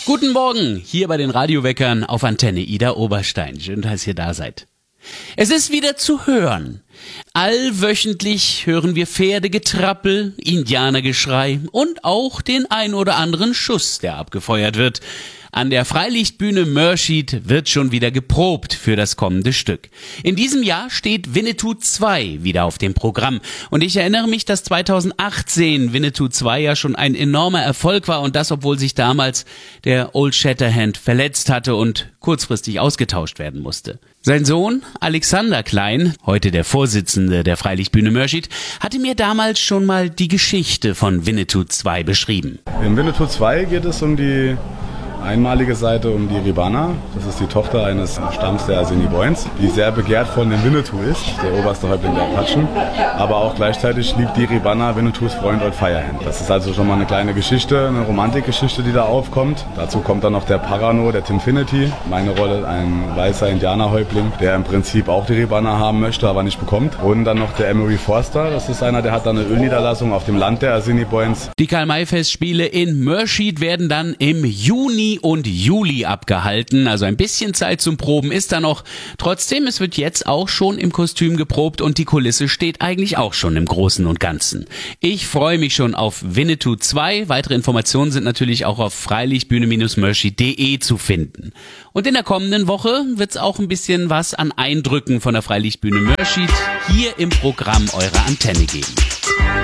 Guten Morgen, hier bei den Radioweckern auf Antenne Ida Oberstein. Schön, dass ihr da seid. Es ist wieder zu hören. Allwöchentlich hören wir Pferdegetrappel, Indianergeschrei und auch den ein oder anderen Schuss, der abgefeuert wird. An der Freilichtbühne Mörschid wird schon wieder geprobt für das kommende Stück. In diesem Jahr steht Winnetou 2 wieder auf dem Programm. Und ich erinnere mich, dass 2018 Winnetou 2 ja schon ein enormer Erfolg war und das, obwohl sich damals der Old Shatterhand verletzt hatte und kurzfristig ausgetauscht werden musste. Sein Sohn Alexander Klein, heute der Vorsitzende der Freilichtbühne Mörschid, hatte mir damals schon mal die Geschichte von Winnetou 2 beschrieben. In Winnetou 2 geht es um die einmalige Seite, um die Ribana. Das ist die Tochter eines Stamms der Assiniboines, die sehr begehrt von dem Winnetou ist, der oberste Häuptling der Apachen. Aber auch gleichzeitig liebt die Ribana Winnetous Freund Old Firehand. Das ist also schon mal eine kleine Geschichte, eine Romantikgeschichte, die da aufkommt. Dazu kommt dann noch der Parano, der Timfinity. Meine Rolle, ein weißer Indianerhäuptling, der im Prinzip auch die Ribana haben möchte, aber nicht bekommt. Und dann noch der Emery Forster. Das ist einer, der hat dann eine Ölniederlassung auf dem Land der Assiniboines. Die Karl-May-Festspiele in Mörschid werden dann im Juni und Juli abgehalten, also ein bisschen Zeit zum Proben ist da noch. Trotzdem, es wird jetzt auch schon im Kostüm geprobt und die Kulisse steht eigentlich auch schon im Großen und Ganzen. Ich freue mich schon auf Winnetou 2. Weitere Informationen sind natürlich auch auf freilichtbühne-mörschid.de zu finden. Und in der kommenden Woche wird es auch ein bisschen was an Eindrücken von der Freilichtbühne Mörschid hier im Programm eurer Antenne geben.